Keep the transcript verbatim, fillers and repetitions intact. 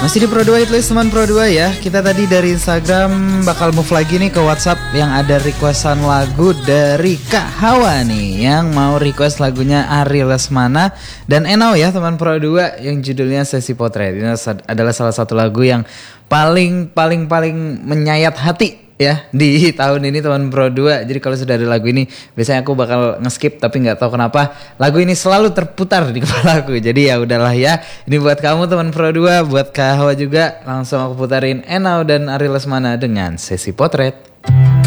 Masih di Pro dua Hitlist teman Pro dua ya. Kita tadi dari Instagram bakal move lagi nih ke WhatsApp yang ada requestan lagu dari Kak Hawa nih, yang mau request lagunya Ari Lesmana dan Enau ya teman Pro dua, yang judulnya Sesi Potret. Ini adalah salah satu lagu yang paling paling paling menyayat hati ya di tahun ini teman Pro dua. Jadi kalau sudah ada lagu ini biasanya aku bakal nge-skip, tapi nggak tahu kenapa lagu ini selalu terputar di kepala aku. Jadi ya udahlah ya, ini buat kamu teman Pro dua, buat Kak Hawa juga. Langsung aku putarin Enau dan Ari Lesmana dengan Sesi Potret.